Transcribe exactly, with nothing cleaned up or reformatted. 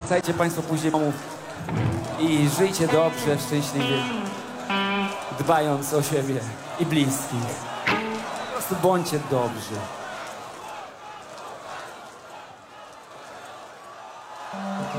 wracajcie państwo później domów i żyjcie dobrze, szczęśliwie, dbając o siebie i bliskich. Po prostu bądźcie dobrzy.